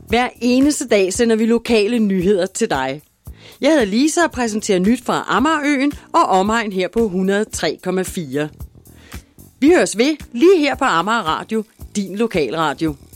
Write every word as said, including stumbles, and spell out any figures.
Hver eneste dag sender vi lokale nyheder til dig. Jeg hedder Lisa og præsenterer nyt fra Amagerøen og omegn her på hundrede og tre komma fire. Vi høres ved lige her på Amager Radio, din lokalradio.